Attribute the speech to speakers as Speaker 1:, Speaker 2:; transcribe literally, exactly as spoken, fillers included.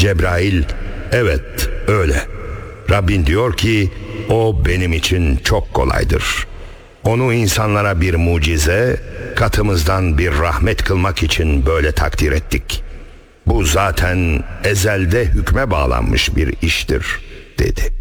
Speaker 1: Cebrail, evet öyle. Rabbin diyor ki o benim için çok kolaydır. Onu insanlara bir mucize, katımızdan bir rahmet kılmak için böyle takdir ettik. Bu zaten ezelde hükme bağlanmış bir iştir dedi.